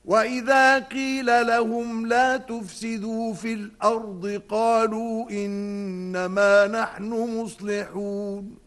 وَإِذَا قِيلَ لَهُمْ لَا تُفْسِدُوا فِي الْأَرْضِ قَالُوا إِنَّمَا نَحْنُ مُصْلِحُونَ